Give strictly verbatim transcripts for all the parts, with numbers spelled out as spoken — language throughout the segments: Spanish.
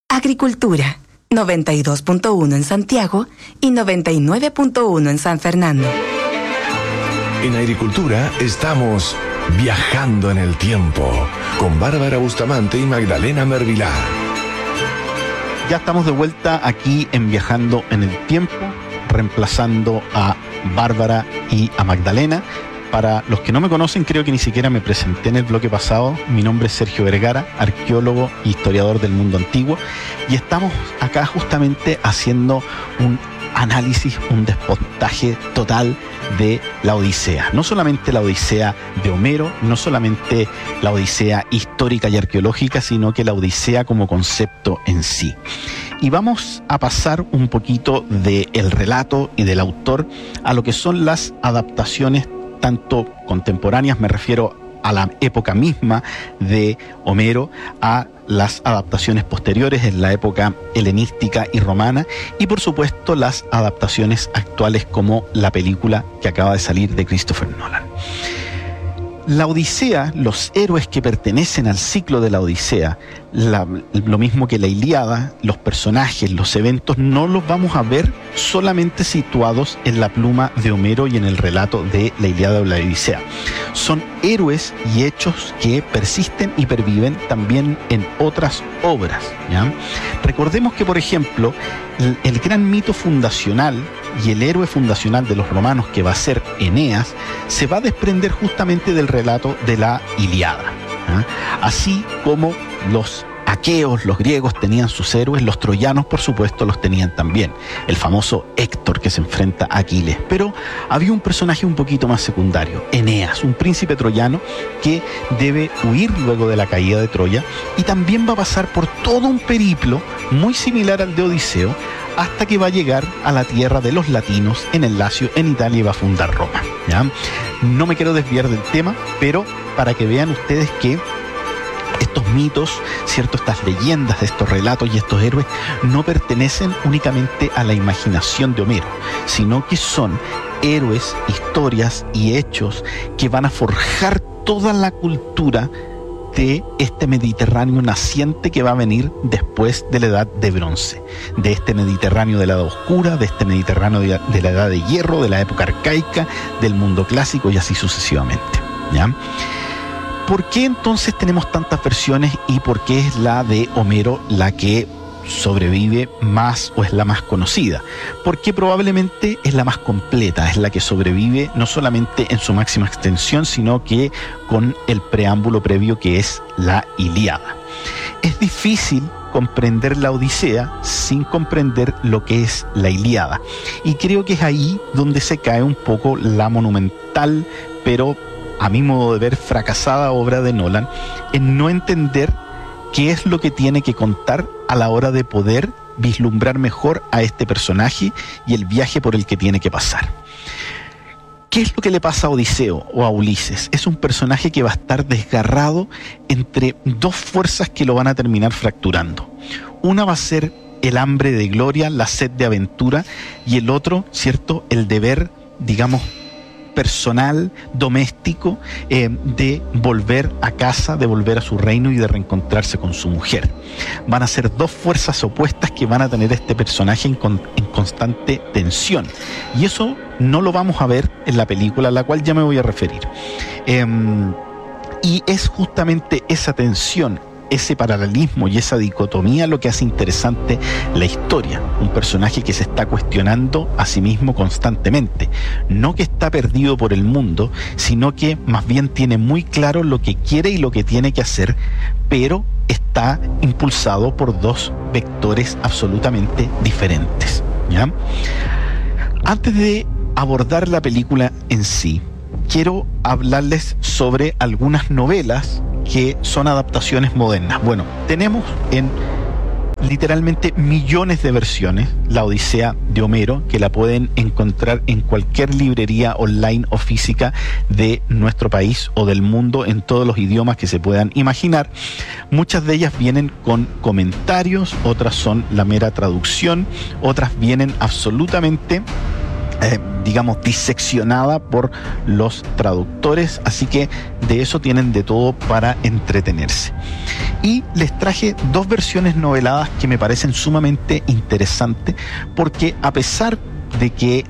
Agricultura, noventa y dos punto uno en Santiago y noventa y nueve punto uno en San Fernando. En Agricultura estamos viajando en el tiempo con Bárbara Bustamante y Magdalena Mervilá. Ya estamos de vuelta aquí en Viajando en el Tiempo, reemplazando a Bárbara y a Magdalena. Para los que no me conocen, creo que ni siquiera me presenté en el bloque pasado. Mi nombre es Sergio Vergara, arqueólogo e historiador del mundo antiguo, y estamos acá justamente haciendo un análisis, un despotaje total de la Odisea. No solamente la Odisea de Homero, no solamente la Odisea histórica y arqueológica, sino que la Odisea como concepto en sí. Y vamos a pasar un poquito del relato y del autor a lo que son las adaptaciones tanto contemporáneas, me refiero a la época misma de Homero, a las adaptaciones posteriores en la época helenística y romana, y por supuesto las adaptaciones actuales como la película que acaba de salir de Christopher Nolan. La Odisea, los héroes que pertenecen al ciclo de la Odisea, la, lo mismo que la Ilíada, los personajes, los eventos, no los vamos a ver solamente situados en la pluma de Homero y en el relato de la Ilíada o la Odisea. Son héroes y hechos que persisten y perviven también en otras obras, ¿ya? Recordemos que, por ejemplo, el, el gran mito fundacional y el héroe fundacional de los romanos, que va a ser Eneas, se va a desprender justamente del relato de la Ilíada, ¿eh? Así como los aqueos, los griegos tenían sus héroes, los troyanos por supuesto los tenían también, el famoso Héctor que se enfrenta a Aquiles, pero había un personaje un poquito más secundario, Eneas, un príncipe troyano que debe huir luego de la caída de Troya y también va a pasar por todo un periplo muy similar al de Odiseo, hasta que va a llegar a la tierra de los latinos en el Lacio, en Italia, y va a fundar Roma, ¿ya? No me quiero desviar del tema, pero para que vean ustedes que estos mitos, ¿cierto?, estas leyendas, estos relatos y estos héroes no pertenecen únicamente a la imaginación de Homero, sino que son héroes, historias y hechos que van a forjar toda la cultura de este Mediterráneo naciente que va a venir después de la Edad de Bronce, de este Mediterráneo de la Edad Oscura, de este Mediterráneo de, de la Edad de Hierro, de la época arcaica, del mundo clásico y así sucesivamente, ¿ya? ¿Por qué entonces tenemos tantas versiones y por qué es la de Homero la que sobrevive más o es la más conocida? Porque probablemente es la más completa, es la que sobrevive no solamente en su máxima extensión, sino que con el preámbulo previo que es la Ilíada. Es difícil comprender la Odisea sin comprender lo que es la Ilíada, y creo que es ahí donde se cae un poco la monumental, pero a mi modo de ver fracasada obra de Nolan, en no entender qué es lo que tiene que contar a la hora de poder vislumbrar mejor a este personaje y el viaje por el que tiene que pasar. ¿Qué es lo que le pasa a Odiseo o a Ulises? Es un personaje que va a estar desgarrado entre dos fuerzas que lo van a terminar fracturando. Una va a ser el hambre de gloria, la sed de aventura, y el otro, ¿cierto?, el deber, digamos, personal, doméstico, eh, de volver a casa, de volver a su reino y de reencontrarse con su mujer. Van a ser dos fuerzas opuestas que van a tener este personaje en, con, en constante tensión, y eso no lo vamos a ver en la película a la cual ya me voy a referir, eh, y es justamente esa tensión, ese paralelismo y esa dicotomía lo que hace interesante la historia. Un personaje que se está cuestionando a sí mismo constantemente, no que está perdido por el mundo, sino que más bien tiene muy claro lo que quiere y lo que tiene que hacer, pero está impulsado por dos vectores absolutamente diferentes, ¿ya? Antes de abordar la película en sí, quiero hablarles sobre algunas novelas que son adaptaciones modernas. Bueno, tenemos en literalmente millones de versiones la Odisea de Homero, que la pueden encontrar en cualquier librería online o física de nuestro país o del mundo, en todos los idiomas que se puedan imaginar. Muchas de ellas vienen con comentarios, otras son la mera traducción, otras vienen absolutamente eh, digamos, diseccionada por los traductores, así que de eso tienen de todo para entretenerse. Y les traje dos versiones noveladas que me parecen sumamente interesantes, porque a pesar de que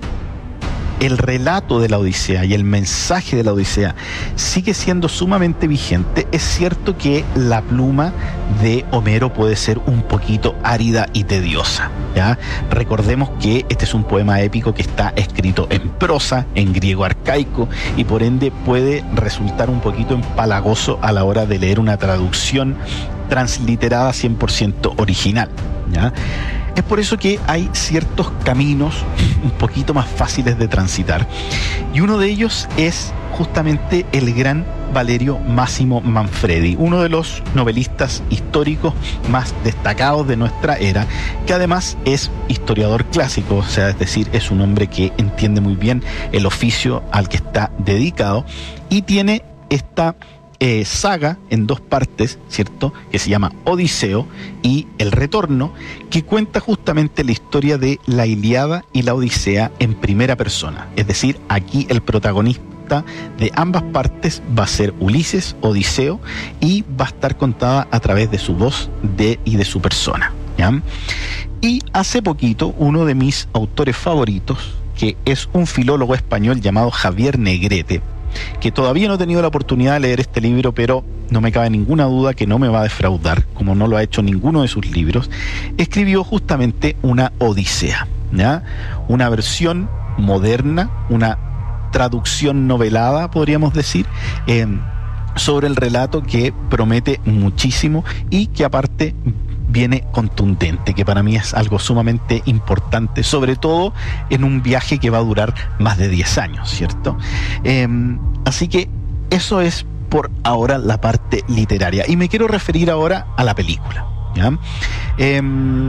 el relato de la Odisea y el mensaje de la Odisea sigue siendo sumamente vigente, es cierto que la pluma de Homero puede ser un poquito árida y tediosa, ¿ya? Recordemos que este es un poema épico que está escrito en prosa, en griego arcaico, y por ende puede resultar un poquito empalagoso a la hora de leer una traducción transliterada cien por ciento original, ¿ya? Es por eso que hay ciertos caminos un poquito más fáciles de transitar, y uno de ellos es justamente el gran Valerio Massimo Manfredi, uno de los novelistas históricos más destacados de nuestra era, que además es historiador clásico, o sea, es decir, es un hombre que entiende muy bien el oficio al que está dedicado, y tiene esta Eh, saga en dos partes, ¿cierto?, que se llama Odiseo y El Retorno, que cuenta justamente la historia de la Ilíada y la Odisea en primera persona. Es decir, aquí el protagonista de ambas partes va a ser Ulises, Odiseo, y va a estar contada a través de su voz de, y de su persona, ¿ya? Y hace poquito, uno de mis autores favoritos, que es un filólogo español llamado Javier Negrete, que todavía no he tenido la oportunidad de leer este libro, pero no me cabe ninguna duda que no me va a defraudar, como no lo ha hecho ninguno de sus libros, escribió justamente una Odisea, ¿ya? Una versión moderna, una traducción novelada, podríamos decir, eh, sobre el relato que promete muchísimo y que aparte viene contundente, que para mí es algo sumamente importante, sobre todo en un viaje que va a durar más de diez años, ¿cierto? Eh, así que eso es por ahora la parte literaria, y me quiero referir ahora a la película, ¿ya? Eh,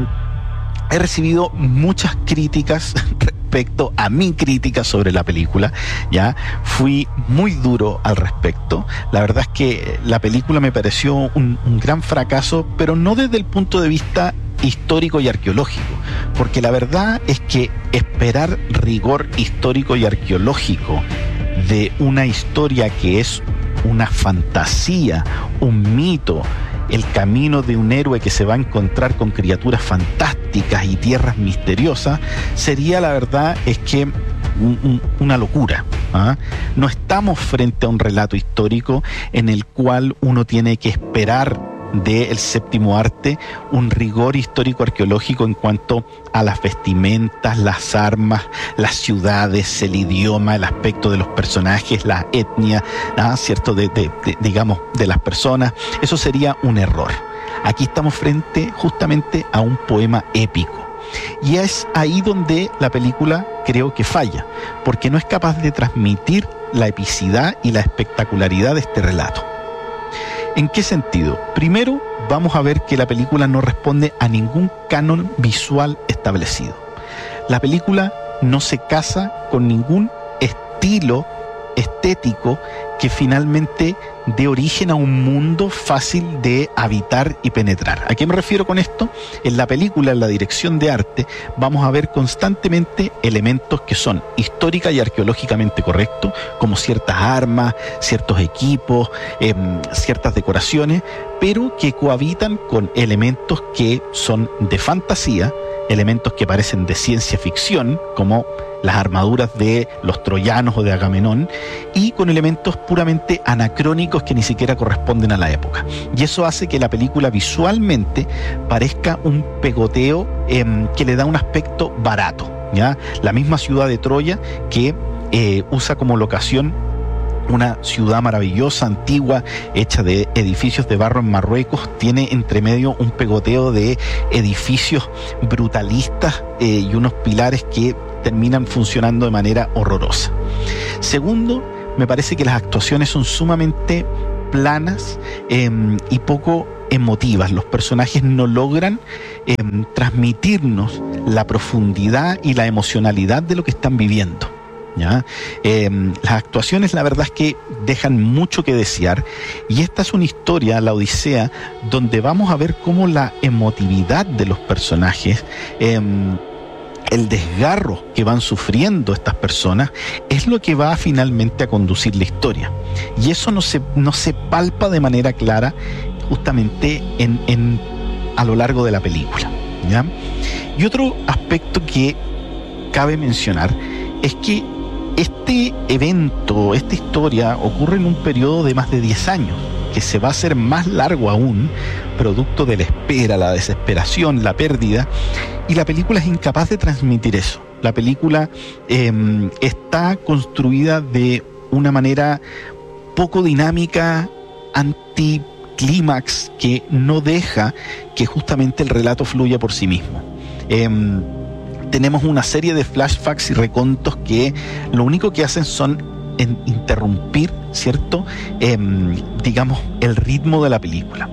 he recibido muchas críticas respecto a mi crítica sobre la película, ya fui muy duro al respecto. La verdad es que la película me pareció un, un gran fracaso, pero no desde el punto de vista histórico y arqueológico, porque la verdad es que esperar rigor histórico y arqueológico de una historia que es una fantasía, un mito, el camino de un héroe que se va a encontrar con criaturas fantásticas y tierras misteriosas, sería, la verdad es que un, un, una locura, ¿ah? No estamos frente a un relato histórico en el cual uno tiene que esperar del séptimo arte un rigor histórico arqueológico en cuanto a las vestimentas, las armas, las ciudades, el idioma, el aspecto de los personajes, la etnia, ¿ah? cierto, de, de, de, digamos, de las personas. Eso sería un error. Aquí estamos frente justamente a un poema épico, y es ahí donde la película creo que falla, porque no es capaz de transmitir la epicidad y la espectacularidad de este relato. ¿En qué sentido? Primero, vamos a ver que la película no responde a ningún canon visual establecido. La película no se casa con ningún estilo estético que finalmente dé origen a un mundo fácil de habitar y penetrar. ¿A qué me refiero con esto? En la película, en la dirección de arte, vamos a ver constantemente elementos que son histórica y arqueológicamente correctos, como ciertas armas, ciertos equipos, eh, ciertas decoraciones, pero que cohabitan con elementos que son de fantasía, elementos que parecen de ciencia ficción, como las armaduras de los troyanos o de Agamenón, y con elementos puramente anacrónicos que ni siquiera corresponden a la época. Y eso hace que la película visualmente parezca un pegoteo eh, que le da un aspecto barato, ¿ya? La misma ciudad de Troya, que eh, usa como locación una ciudad maravillosa, antigua, hecha de edificios de barro en Marruecos, tiene entre medio un pegoteo de edificios brutalistas eh, y unos pilares que terminan funcionando de manera horrorosa. Segundo, me parece que las actuaciones son sumamente planas eh, y poco emotivas. Los personajes no logran eh, transmitirnos la profundidad y la emocionalidad de lo que están viviendo, ¿ya? Eh, las actuaciones, la verdad es que dejan mucho que desear, y esta es una historia, la Odisea, donde vamos a ver cómo la emotividad de los personajes eh, el desgarro que van sufriendo estas personas es lo que va finalmente a conducir la historia. Y eso no se, no se palpa de manera clara justamente en, en, a lo largo de la película, ¿ya? Y otro aspecto que cabe mencionar es que este evento, esta historia ocurre en un periodo de más de diez años, que se va a hacer más largo aún, producto de la espera, la desesperación, la pérdida, y la película es incapaz de transmitir eso. La película eh, está construida de una manera poco dinámica, anticlímax, que no deja que justamente el relato fluya por sí mismo. Eh, tenemos una serie de flashbacks y recontos que lo único que hacen son en interrumpir, ¿cierto? Eh, digamos, el ritmo de la película.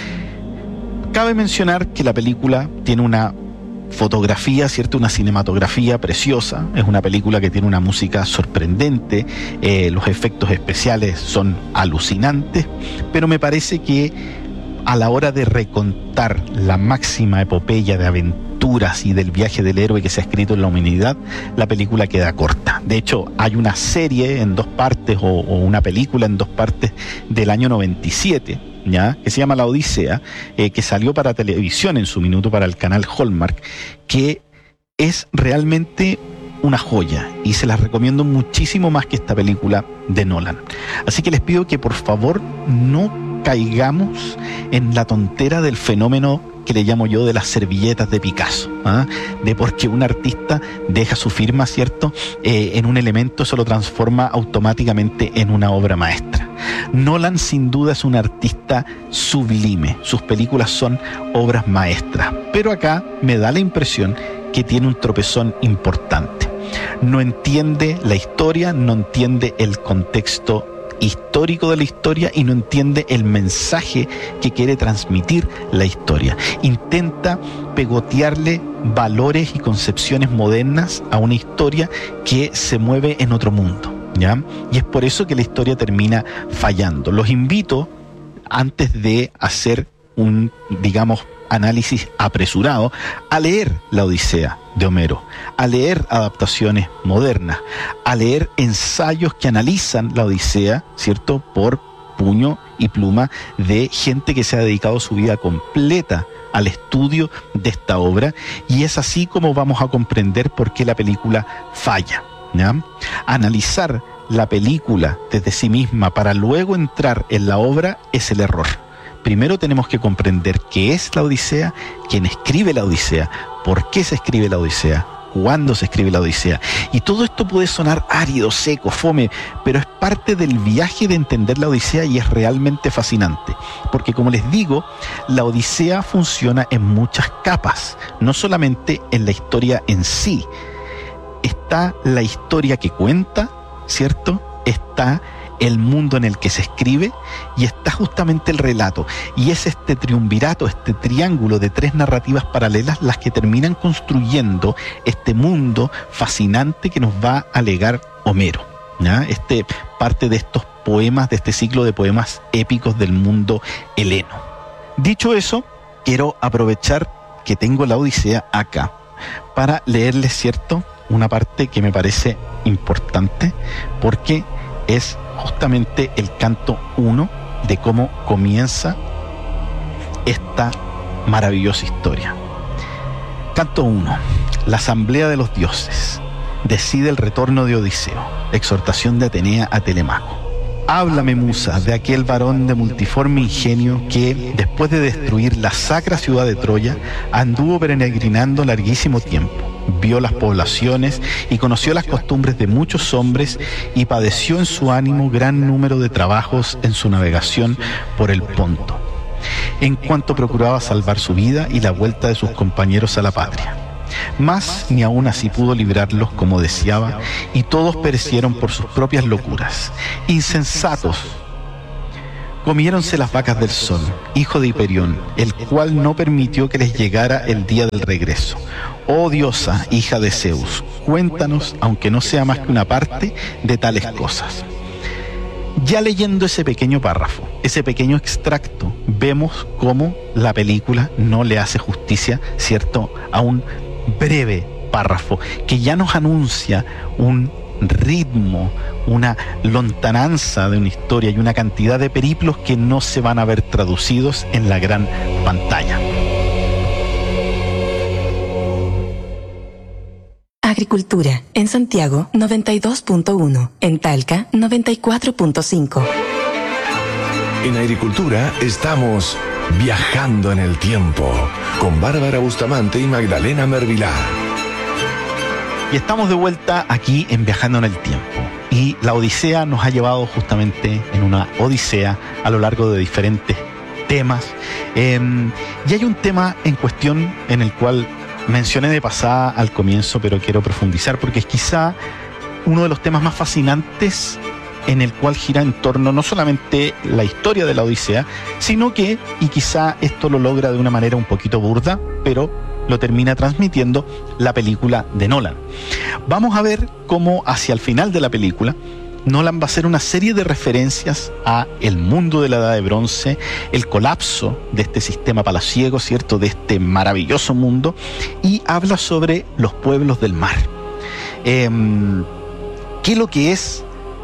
Cabe mencionar que la película tiene una fotografía, ¿cierto? Una cinematografía preciosa. Es una película que tiene una música sorprendente. Eh, los efectos especiales son alucinantes, pero me parece que a la hora de recontar la máxima epopeya de aventuras y del viaje del héroe que se ha escrito en la humanidad, la película queda corta. De hecho, hay una serie en dos partes o, o una película en dos partes del año noventa y siete, ¿ya? Que se llama La Odisea, eh, que salió para televisión en su minuto para el canal Hallmark, que es realmente una joya y se las recomiendo muchísimo más que esta película de Nolan. Así que les pido que por favor no caigamos en la tontera del fenómeno que le llamo yo de las servilletas de Picasso, ¿ah? De porque un artista deja su firma, ¿cierto? Eh, en un elemento, eso lo transforma automáticamente en una obra maestra. Nolan sin duda es un artista sublime, sus películas son obras maestras, pero acá me da la impresión que tiene un tropezón importante. No entiende la historia, no entiende el contexto histórico de la historia y no entiende el mensaje que quiere transmitir la historia. Intenta pegotearle valores y concepciones modernas a una historia que se mueve en otro mundo, ¿ya? Y es por eso que la historia termina fallando. Los invito, antes de hacer un, digamos, análisis apresurado, a leer La Odisea de Homero, a leer adaptaciones modernas, a leer ensayos que analizan la Odisea, ¿cierto?, por puño y pluma de gente que se ha dedicado su vida completa al estudio de esta obra, y es así como vamos a comprender por qué la película falla, ¿ya? Analizar la película desde sí misma para luego entrar en la obra es el error. Primero tenemos que comprender qué es la Odisea, quién escribe la Odisea, por qué se escribe la Odisea, cuándo se escribe la Odisea. Y todo esto puede sonar árido, seco, fome, pero es parte del viaje de entender la Odisea y es realmente fascinante. Porque como les digo, la Odisea funciona en muchas capas, no solamente en la historia en sí. Está la historia que cuenta, ¿cierto? Está el mundo en el que se escribe y está justamente el relato, y es este triunvirato, este triángulo de tres narrativas paralelas las que terminan construyendo este mundo fascinante que nos va a legar Homero, ¿ya? Este parte de estos poemas, de este ciclo de poemas épicos del mundo heleno. Dicho eso, quiero aprovechar que tengo la Odisea acá para leerles, ¿cierto?, una parte que me parece importante porque es justamente el canto uno de cómo comienza esta maravillosa historia. Canto uno. La asamblea de los dioses decide el retorno de Odiseo. Exhortación de Atenea a Telemaco. Háblame, musa, de aquel varón de multiforme ingenio que, después de destruir la sacra ciudad de Troya, anduvo peregrinando larguísimo tiempo. Vio las poblaciones y conoció las costumbres de muchos hombres y padeció en su ánimo gran número de trabajos en su navegación por el Ponto, en cuanto procuraba salvar su vida y la vuelta de sus compañeros a la patria. Mas ni aún así pudo librarlos como deseaba, y todos perecieron por sus propias locuras. Insensatos, comiéronse las vacas del sol, hijo de Hiperión, el cual no permitió que les llegara el día del regreso. Oh diosa, hija de Zeus, cuéntanos, aunque no sea más que una parte, de tales cosas. Ya leyendo ese pequeño párrafo, ese pequeño extracto, vemos cómo la película no le hace justicia, ¿cierto?, a un breve párrafo que ya nos anuncia un ritmo, una lontananza de una historia y una cantidad de periplos que no se van a ver traducidos en la gran pantalla. Agricultura, en Santiago noventa y dos punto uno, en Talca noventa y cuatro punto cinco. En Agricultura estamos viajando en el tiempo con Bárbara Bustamante y Magdalena Mervilá. Y estamos de vuelta aquí en Viajando en el Tiempo. Y la Odisea nos ha llevado justamente en una odisea a lo largo de diferentes temas. Eh, y hay un tema en cuestión en el cual mencioné de pasada al comienzo, pero quiero profundizar porque es quizá uno de los temas más fascinantes en el cual gira en torno no solamente la historia de la Odisea, sino que, y quizá esto lo logra de una manera un poquito burda, pero lo termina transmitiendo la película de Nolan. Vamos a ver cómo hacia el final de la película Nolan va a hacer una serie de referencias a el mundo de la Edad de Bronce, el colapso de este sistema palaciego, ¿cierto?, de este maravilloso mundo, y habla sobre los pueblos del mar. Eh, ¿Qué es lo que es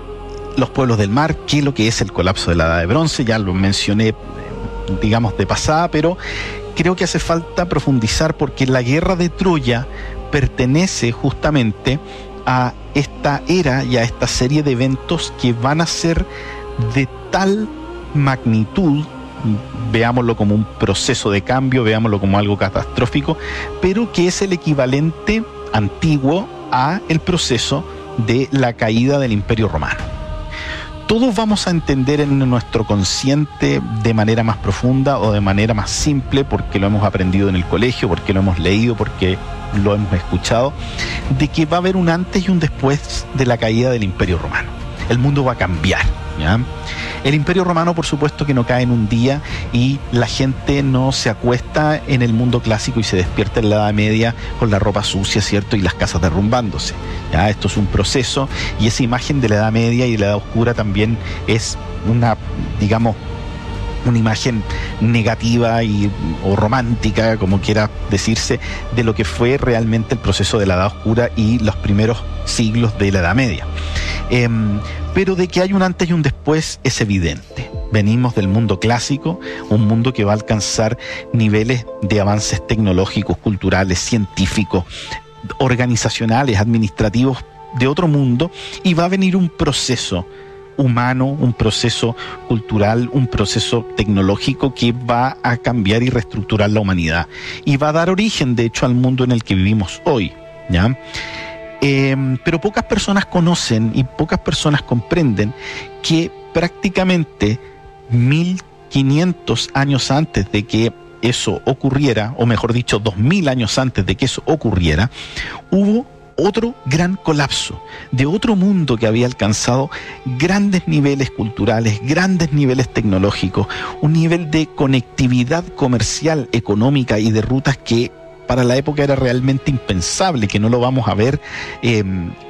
los pueblos del mar? ¿Qué es lo que es el colapso de la Edad de Bronce? Ya lo mencioné, digamos, de pasada, pero creo que hace falta profundizar porque la guerra de Troya pertenece justamente a esta era y a esta serie de eventos que van a ser de tal magnitud, veámoslo como un proceso de cambio, veámoslo como algo catastrófico, pero que es el equivalente antiguo a el proceso de la caída del Imperio Romano. Todos vamos a entender en nuestro consciente de manera más profunda o de manera más simple, porque lo hemos aprendido en el colegio, porque lo hemos leído, porque lo hemos escuchado, de que va a haber un antes y un después de la caída del Imperio Romano. El mundo va a cambiar, ¿ya? El Imperio Romano, por supuesto, que no cae en un día y la gente no se acuesta en el mundo clásico y se despierta en la Edad Media con la ropa sucia, ¿cierto?, y las casas derrumbándose. ¿Ya? Esto es un proceso y esa imagen de la Edad Media y de la Edad Oscura también es una, digamos, una imagen negativa y, o romántica, como quiera decirse, de lo que fue realmente el proceso de la Edad Oscura y los primeros siglos de la Edad Media. Eh, pero de que hay un antes y un después es evidente. Venimos del mundo clásico, un mundo que va a alcanzar niveles de avances tecnológicos, culturales, científicos, organizacionales, administrativos de otro mundo, y va a venir un proceso humano, un proceso cultural, un proceso tecnológico que va a cambiar y reestructurar la humanidad y va a dar origen, de hecho, al mundo en el que vivimos hoy, ¿ya? Eh, pero pocas personas conocen y pocas personas comprenden que prácticamente mil quinientos años antes de que eso ocurriera, o mejor dicho, dos mil años antes de que eso ocurriera, hubo otro gran colapso de otro mundo que había alcanzado grandes niveles culturales, grandes niveles tecnológicos, un nivel de conectividad comercial, económica y de rutas que para la época era realmente impensable, que no lo vamos a ver eh,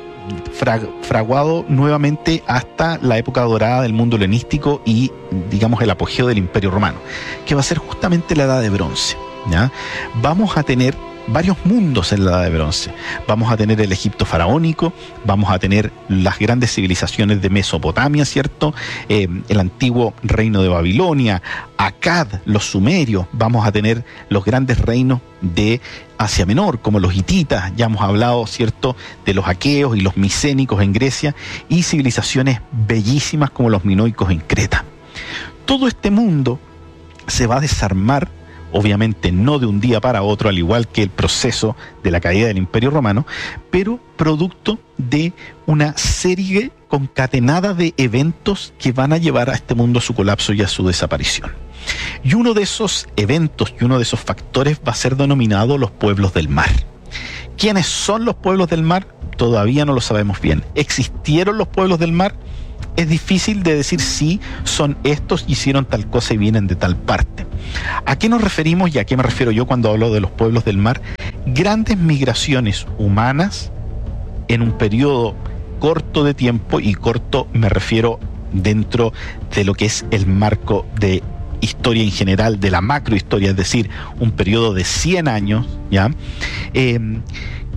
fraguado nuevamente hasta la época dorada del mundo helenístico y, digamos, el apogeo del Imperio Romano, que va a ser justamente la Edad de Bronce, ¿ya? Vamos a tener varios mundos en la Edad de Bronce. Vamos a tener el Egipto faraónico, vamos a tener las grandes civilizaciones de Mesopotamia, ¿cierto? Eh, el antiguo reino de Babilonia, Akkad, los sumerios, vamos a tener los grandes reinos de Asia Menor, como los hititas, ya hemos hablado, ¿cierto?, de los aqueos y los micénicos en Grecia, y civilizaciones bellísimas como los minoicos en Creta. Todo este mundo se va a desarmar, obviamente no de un día para otro, al igual que el proceso de la caída del Imperio Romano, pero producto de una serie concatenada de eventos que van a llevar a este mundo a su colapso y a su desaparición. Y uno de esos eventos y uno de esos factores va a ser denominado los pueblos del mar. ¿Quiénes son los pueblos del mar? Todavía no lo sabemos bien. ¿Existieron los pueblos del mar? Es difícil de decir si son estos, hicieron tal cosa y vienen de tal parte. ¿A qué nos referimos y a qué me refiero yo cuando hablo de los pueblos del mar? Grandes migraciones humanas en un periodo corto de tiempo, y corto me refiero dentro de lo que es el marco de historia en general, de la macrohistoria, es decir, un periodo de cien años, ¿ya? Eh,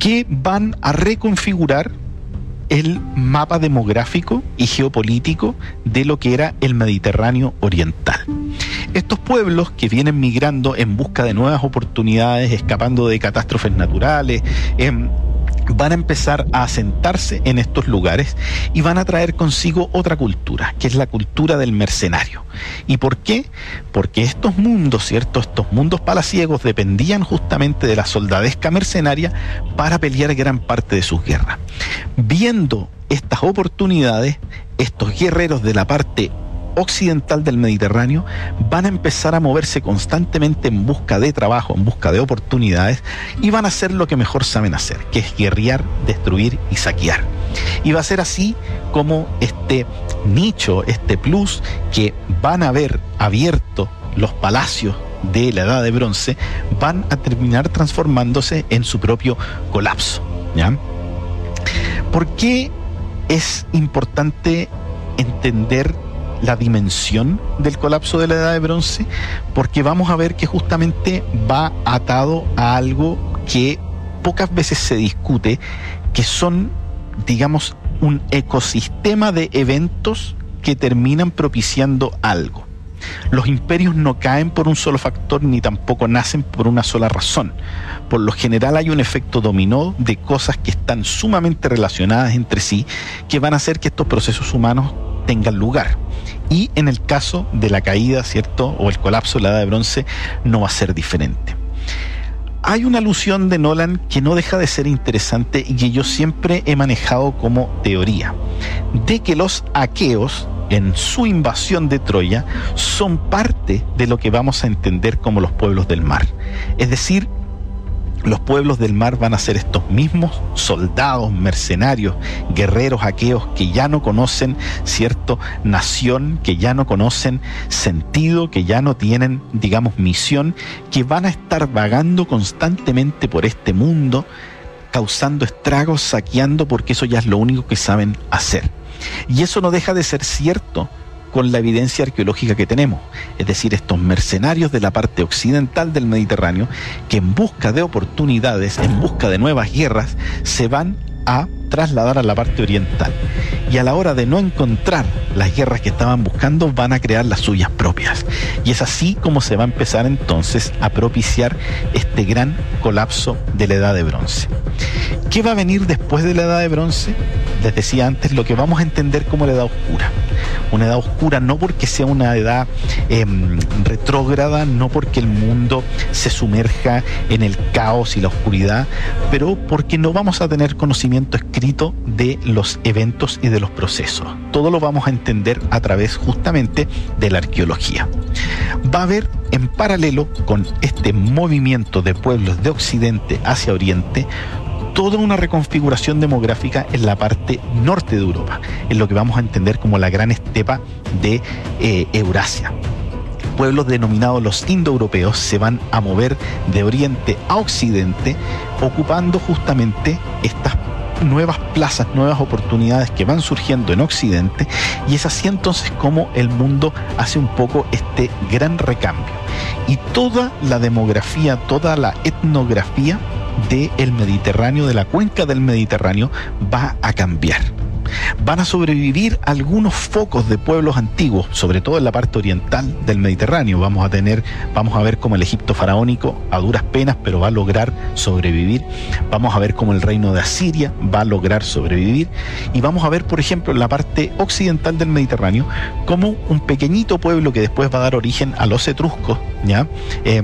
que van a reconfigurar el mapa demográfico y geopolítico de lo que era el Mediterráneo oriental. Estos pueblos que vienen migrando en busca de nuevas oportunidades, escapando de catástrofes naturales, eh, van a empezar a asentarse en estos lugares y van a traer consigo otra cultura, que es la cultura del mercenario. ¿Y por qué? Porque estos mundos, ¿cierto? Estos mundos palaciegos dependían justamente de la soldadesca mercenaria para pelear gran parte de sus guerras. Viendo estas oportunidades, estos guerreros de la parte occidental del Mediterráneo van a empezar a moverse constantemente en busca de trabajo, en busca de oportunidades, y van a hacer lo que mejor saben hacer, que es guerrear, destruir y saquear. Y va a ser así como este nicho, este plus que van a haber abierto los palacios de la Edad de Bronce, van a terminar transformándose en su propio colapso, ¿ya? ¿Por qué es importante entender la dimensión del colapso de la Edad de Bronce? Porque vamos a ver que justamente va atado a algo que pocas veces se discute, que son, digamos, un ecosistema de eventos que terminan propiciando algo. Los imperios no caen por un solo factor ni tampoco nacen por una sola razón. Por lo general hay un efecto dominó de cosas que están sumamente relacionadas entre sí, que van a hacer que estos procesos humanos tengan lugar. Y en el caso de la caída, ¿cierto?, o el colapso de la Edad de Bronce, no va a ser diferente. Hay una alusión de Nolan que no deja de ser interesante y que yo siempre he manejado como teoría, de que los aqueos, en su invasión de Troya, son parte de lo que vamos a entender como los pueblos del mar. Es decir, los pueblos del mar van a ser estos mismos soldados, mercenarios, guerreros aqueos que ya no conocen, cierto, nación, que ya no conocen sentido, que ya no tienen, digamos, misión, que van a estar vagando constantemente por este mundo, causando estragos, saqueando, porque eso ya es lo único que saben hacer. Y eso no deja de ser cierto con la evidencia arqueológica que tenemos, es decir, estos mercenarios de la parte occidental del Mediterráneo que en busca de oportunidades, en busca de nuevas guerras, se van a trasladar a la parte oriental, y a la hora de no encontrar las guerras que estaban buscando, van a crear las suyas propias, y es así como se va a empezar entonces a propiciar este gran colapso de la Edad de Bronce. ¿Qué va a venir después de la Edad de Bronce? Les decía antes, lo que vamos a entender como la Edad Oscura. Una edad oscura no porque sea una edad eh, retrógrada, no porque el mundo se sumerja en el caos y la oscuridad, pero porque no vamos a tener conocimiento escrito de los eventos y de los procesos. Todo lo vamos a entender a través justamente de la arqueología. Va a haber, en paralelo con este movimiento de pueblos de Occidente hacia Oriente, toda una reconfiguración demográfica en la parte norte de Europa, en lo que vamos a entender como la gran estepa de eh, Eurasia. Pueblos denominados los indoeuropeos se van a mover de oriente a occidente, ocupando justamente estas nuevas plazas, nuevas oportunidades que van surgiendo en occidente, y es así entonces como el mundo hace un poco este gran recambio. Y toda la demografía, toda la etnografía del Mediterráneo, de la cuenca del Mediterráneo, va a cambiar. Van a sobrevivir algunos focos de pueblos antiguos, sobre todo en la parte oriental del Mediterráneo. Vamos a tener, vamos a ver cómo el Egipto faraónico, a duras penas, pero va a lograr sobrevivir. Vamos a ver cómo el reino de Asiria va a lograr sobrevivir. Y vamos a ver, por ejemplo, en la parte occidental del Mediterráneo, cómo un pequeñito pueblo que después va a dar origen a los etruscos, ¿ya? Eh,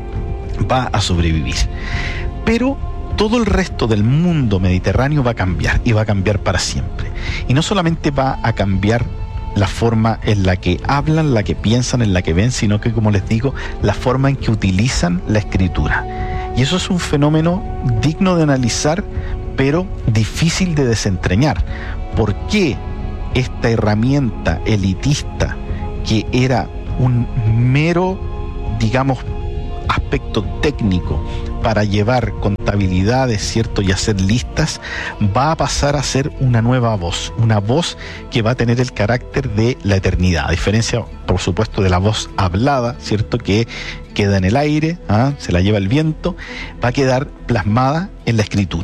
va a sobrevivir. Pero todo el resto del mundo mediterráneo va a cambiar, y va a cambiar para siempre. Y no solamente va a cambiar la forma en la que hablan, la que piensan, en la que ven, sino que, como les digo, la forma en que utilizan la escritura. Y eso es un fenómeno digno de analizar, pero difícil de desentrañar. ¿Por qué esta herramienta elitista, que era un mero, digamos, aspecto técnico para llevar contabilidades, ¿cierto?, y hacer listas, va a pasar a ser una nueva voz, una voz que va a tener el carácter de la eternidad, a diferencia, por supuesto, de la voz hablada, ¿cierto?, que queda en el aire, ¿ah? Se la lleva el viento, va a quedar plasmada en la escritura.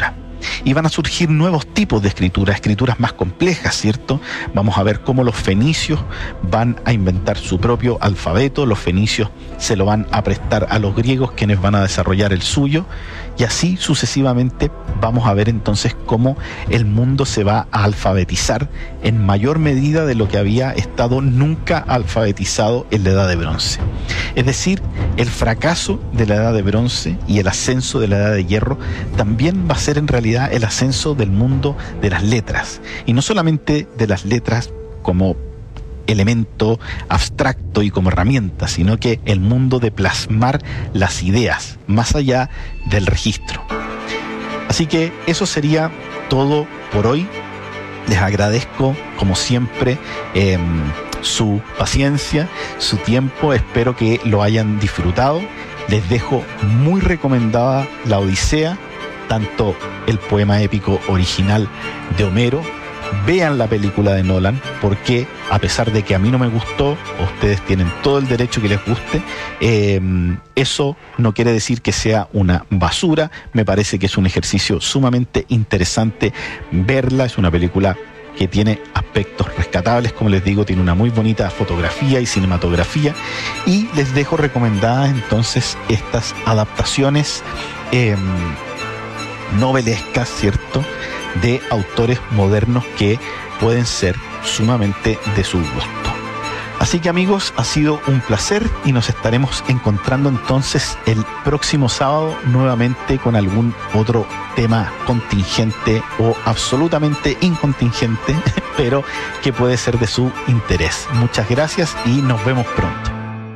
y van a surgir nuevos tipos de escrituras, escrituras más complejas, ¿cierto? Vamos a ver cómo los fenicios van a inventar su propio alfabeto, los fenicios se lo van a prestar a los griegos, quienes van a desarrollar el suyo, y así sucesivamente vamos a ver entonces cómo el mundo se va a alfabetizar en mayor medida de lo que había estado nunca alfabetizado en la Edad de Bronce. Es decir, el fracaso de la Edad de Bronce y el ascenso de la Edad de Hierro también va a ser en realidad el ascenso del mundo de las letras, y no solamente de las letras como elemento abstracto y como herramienta, sino que el mundo de plasmar las ideas más allá del registro. Así que eso sería todo por hoy. Les agradezco, como siempre, eh, su paciencia, su tiempo. Espero que lo hayan disfrutado. Les dejo muy recomendada La Odisea, tanto el poema épico original de Homero. Vean la película de Nolan, porque a pesar de que a mí no me gustó, ustedes tienen todo el derecho que les guste, eh, eso no quiere decir que sea una basura. Me parece que es un ejercicio sumamente interesante verla. Es una película que tiene aspectos rescatables, como les digo, tiene una muy bonita fotografía y cinematografía, y les dejo recomendadas entonces estas adaptaciones eh, novelescas, ¿cierto?, de autores modernos que pueden ser sumamente de su gusto. Así que, amigos, ha sido un placer y nos estaremos encontrando entonces el próximo sábado nuevamente con algún otro tema contingente o absolutamente incontingente, pero que puede ser de su interés. Muchas gracias y nos vemos pronto.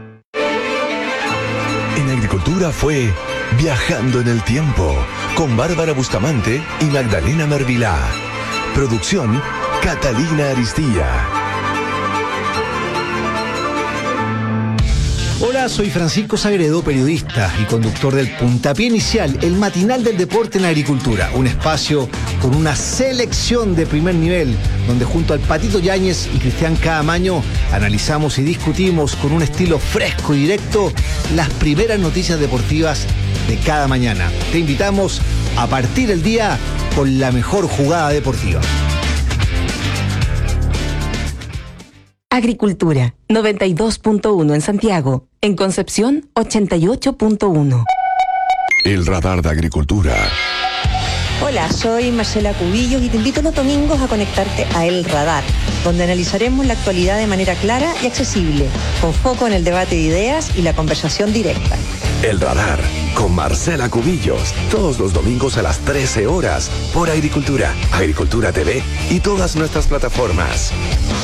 En Agricultura fue Viajando en el Tiempo, con Bárbara Bustamante y Magdalena Mervilá. Producción, Catalina Aristía. Hola, soy Francisco Sagredo, periodista y conductor del Puntapié Inicial, el matinal del deporte en agricultura. Un espacio con una selección de primer nivel, donde junto al Patito Yáñez y Cristian Caamaño analizamos y discutimos con un estilo fresco y directo las primeras noticias deportivas de cada mañana. Te invitamos a partir el día con la mejor jugada deportiva. Agricultura, noventa y dos punto uno en Santiago. En Concepción, ochenta y ocho punto uno. El radar de Agricultura. Hola, soy Marcela Cubillos y te invito los domingos a conectarte a El Radar, donde analizaremos la actualidad de manera clara y accesible, con foco en el debate de ideas y la conversación directa. El Radar, con Marcela Cubillos, todos los domingos a las trece horas, por Agricultura, Agricultura T V y todas nuestras plataformas.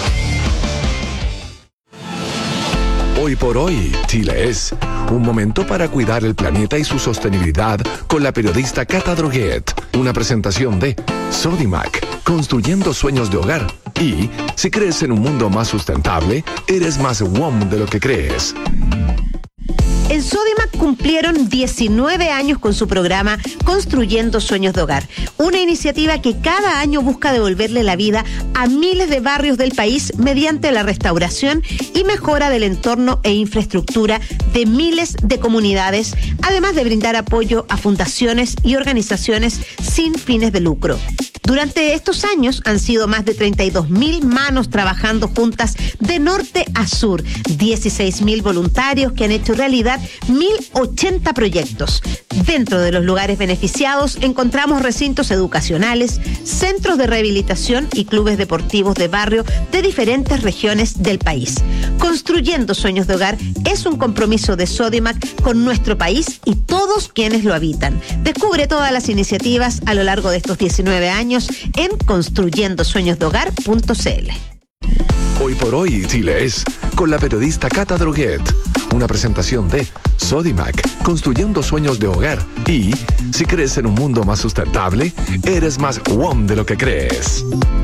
Hoy por hoy, Chile es un momento para cuidar el planeta y su sostenibilidad con la periodista Cata Droguet. Una presentación de Sodimac, construyendo sueños de hogar. Y si crees en un mundo más sustentable, eres más W O M de lo que crees. En Sodimac cumplieron diecinueve años con su programa Construyendo Sueños de Hogar, una iniciativa que cada año busca devolverle la vida a miles de barrios del país mediante la restauración y mejora del entorno e infraestructura de miles de comunidades, además de brindar apoyo a fundaciones y organizaciones sin fines de lucro. Durante estos años han sido más de treinta y dos mil manos trabajando juntas de norte a sur, dieciséis mil voluntarios que han hecho realidad mil ochenta proyectos. Dentro de los lugares beneficiados encontramos recintos educacionales, centros de rehabilitación y clubes deportivos de barrio de diferentes regiones del país. Construyendo Sueños de Hogar es un compromiso de Sodimac con nuestro país y todos quienes lo habitan. Descubre todas las iniciativas a lo largo de estos diecinueve años en construyendo sueños de hogar punto c l. Hoy por hoy, Chile es con la periodista Cata Droguet. Una presentación de Sodimac, construyendo sueños de hogar. Y si crees en un mundo más sustentable, eres más W O M de lo que crees.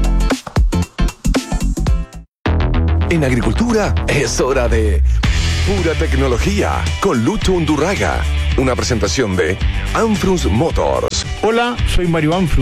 En Agricultura es hora de Pura Tecnología con Lucho Undurraga. Una presentación de Anfrus Motors. Hola, soy Mario Anfrus.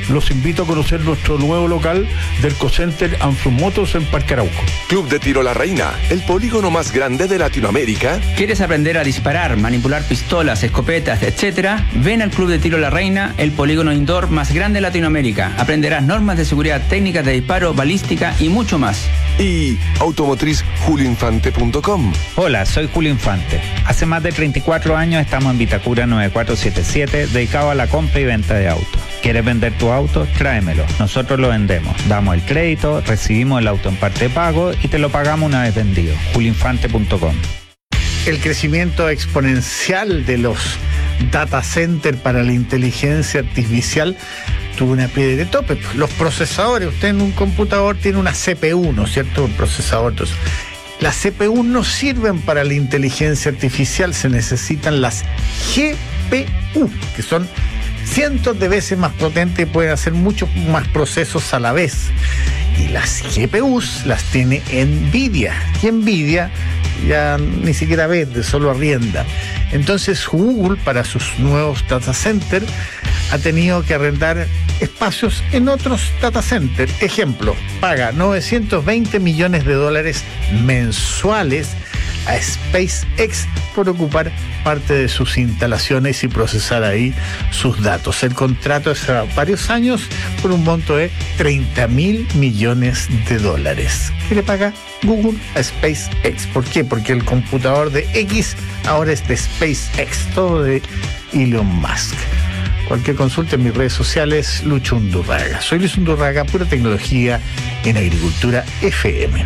los invito a conocer nuestro nuevo local del Cocenter Anfrun Motors en Parque Arauco. Club de Tiro La Reina, el polígono más grande de Latinoamérica. ¿Quieres aprender a disparar, manipular pistolas, escopetas, etcétera? Ven al Club de Tiro La Reina, el polígono indoor más grande de Latinoamérica. Aprenderás normas de seguridad, técnicas de disparo, balística y mucho más. Y automotriz julio infante punto com. Hola, soy Julio Infante. Hace más de treinta y cuatro años estamos en Vitacura nueve cuatro siete siete, dedicado a la compra y venta de autos. ¿Quieres vender tu auto? Tráemelo. Nosotros lo vendemos. Damos el crédito, recibimos el auto en parte de pago y te lo pagamos una vez vendido. julio infante punto com. El crecimiento exponencial de los data centers para la inteligencia artificial tuvo una piedra de tope. Los procesadores, usted en un computador tiene una C P U, ¿no es cierto? Un procesador. Entonces, las C P U no sirven para la inteligencia artificial, se necesitan las G P U, que son cientos de veces más potentes y pueden hacer muchos más procesos a la vez. Y las G P Us las tiene Nvidia. Y Nvidia ya ni siquiera vende, solo arrienda. Entonces Google, para sus nuevos data centers, ha tenido que arrendar espacios en otros data centers. Ejemplo, paga novecientos veinte millones de dólares mensuales a SpaceX por ocupar parte de sus instalaciones y procesar ahí sus datos. El contrato es a varios años por un monto de treinta mil millones de dólares. ¿Qué le paga Google a SpaceX? ¿Por qué? Porque el computador de X ahora es de SpaceX, todo de Elon Musk. Cualquier consulta en mis redes sociales, Lucho Undurraga. Soy Luis Undurraga, pura tecnología en Agricultura F M.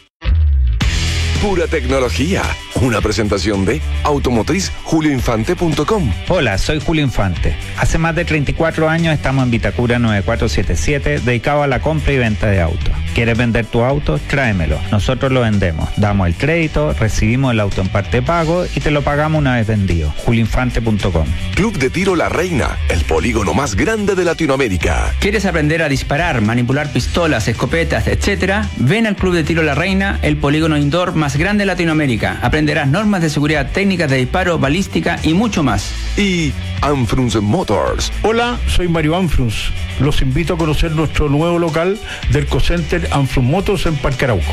Pura tecnología, una presentación de automotriz julio infante punto com. Hola, soy Julio Infante. Hace más de treinta y cuatro años estamos en Vitacura nueve cuatro siete siete, dedicado a la compra y venta de autos. ¿Quieres vender tu auto? Tráemelo. Nosotros lo vendemos. Damos el crédito, recibimos el auto en parte de pago y te lo pagamos una vez vendido. julio infante punto com. Club de Tiro La Reina, el polígono más grande de Latinoamérica. ¿Quieres aprender a disparar, manipular pistolas, escopetas, etcétera? Ven al Club de Tiro La Reina, el polígono indoor más grande de Latinoamérica. Aprenderás normas de seguridad, técnicas de disparo, balística y mucho más. Y Anfrun Motors. Hola, soy Mario Anfrus. Los invito a conocer nuestro nuevo local del Cocenter Anfrun Motors en Parque Arauco.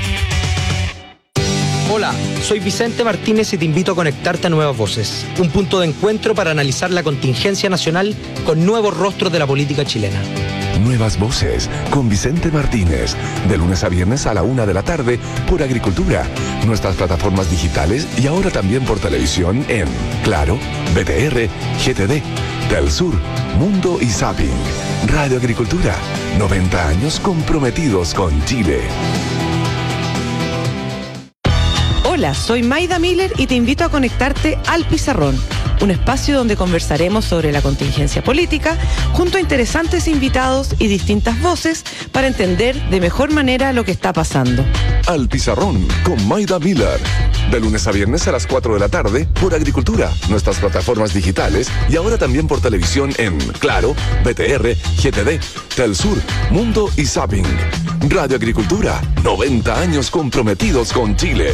Hola, soy Vicente Martínez y te invito a conectarte a Nuevas Voces, un punto de encuentro para analizar la contingencia nacional con nuevos rostros de la política chilena. Nuevas Voces con Vicente Martínez, de lunes a viernes a la una de la tarde por Agricultura, nuestras plataformas digitales y ahora también por televisión en Claro, B T R, G T D, Telsur, Mundo y Zapping. Radio Agricultura, noventa años comprometidos con Chile. Hola, soy Maida Miller y te invito a conectarte al Pizarrón, un espacio donde conversaremos sobre la contingencia política junto a interesantes invitados y distintas voces para entender de mejor manera lo que está pasando. Al Pizarrón con Maida Miller, de lunes a viernes a las cuatro de la tarde por Agricultura, nuestras plataformas digitales y ahora también por televisión en Claro, B T R, G T D, Telsur, Mundo y Zapping. Radio Agricultura, noventa años comprometidos con Chile.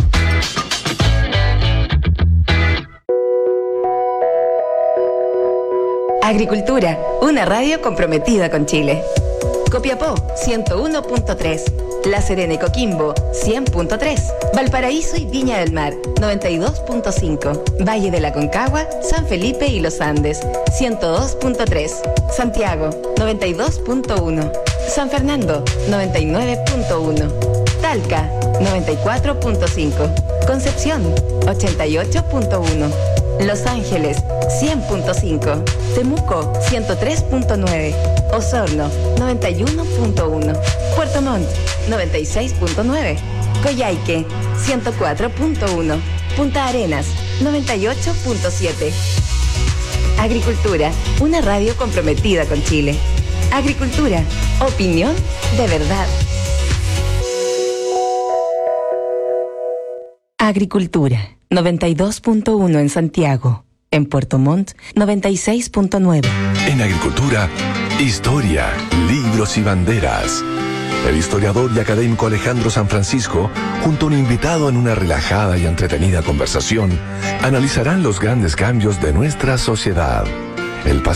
Agricultura, una radio comprometida con Chile. Copiapó, ciento uno punto tres. La Serena y Coquimbo, cien punto tres. Valparaíso y Viña del Mar, noventa y dos punto cinco. Valle de la Concagua, San Felipe y Los Andes, ciento dos punto tres. Santiago, noventa y dos punto uno. San Fernando, noventa y nueve punto uno. Talca, noventa y cuatro punto cinco. Concepción, ochenta y ocho punto uno. Los Ángeles, cien punto cinco. Temuco, ciento tres punto nueve. Osorno, noventa y uno punto uno. Puerto Montt, noventa y seis punto nueve. Coyhaique, ciento cuatro punto uno. Punta Arenas, noventa y ocho punto siete. Agricultura, una radio comprometida con Chile. Agricultura, opinión de verdad. Agricultura, noventa y dos punto uno en Santiago. En Puerto Montt, noventa y seis punto nueve. En Agricultura, historia, libros y banderas. El historiador y académico Alejandro San Francisco, junto a un invitado en una relajada y entretenida conversación, analizarán los grandes cambios de nuestra sociedad. El